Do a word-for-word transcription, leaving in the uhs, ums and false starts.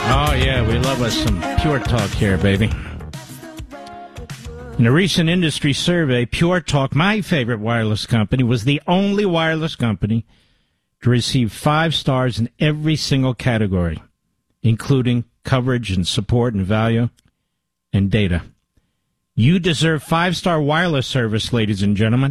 Oh, yeah, we love us some Pure Talk here, baby. In a recent industry survey, Pure Talk, my favorite wireless company, was the only wireless company to receive five stars in every single category, including coverage and support and value and data. You deserve five-star wireless service, ladies and gentlemen.